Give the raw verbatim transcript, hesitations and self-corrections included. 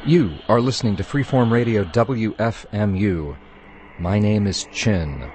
You are listening to Freeform Radio W F M U. My name is Chin.